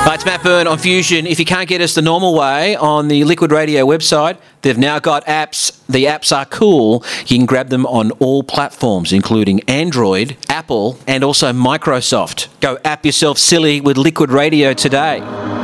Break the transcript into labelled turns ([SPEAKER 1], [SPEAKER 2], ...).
[SPEAKER 1] Hi, it's Matt Byrne on Fusion. If you can't get us the normal way on the Liquid Radio website, they've now got apps. The apps are cool. You can grab them on all platforms, including Android, Apple, and also Microsoft. Go app yourself silly with Liquid Radio today.